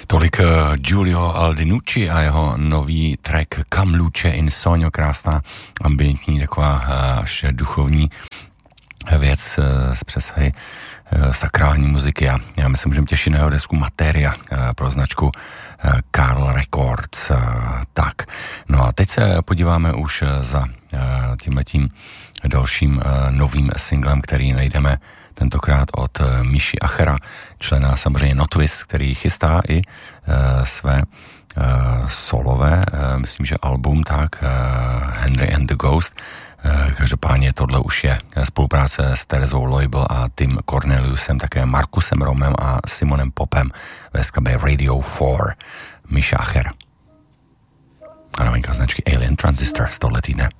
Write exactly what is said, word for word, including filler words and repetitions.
Tolik Giulio Aldinucci a jeho nový track Come Luce in Sogno, krásná ambientní, taková až duchovní věc z přesahy sakrální muziky a já myslím, že můžeme těšit na jeho desku Materia pro značku Carl Records. Tak, no a teď se podíváme už za tímhletím dalším novým singlem, který najdeme tentokrát od Miši Achera, člena samozřejmě Notwist, který chystá i uh, své uh, solové, uh, myslím, že album, tak uh, Henry and the Ghost. Uh, každopádně tohle už je spolupráce s Terezou Loibl a Tim Corneliusem, také Markusem Romem a Simonem Popem ve skladbě Radio four. Miša Acher. A novinka značky Alien Transistor z tohle týdne.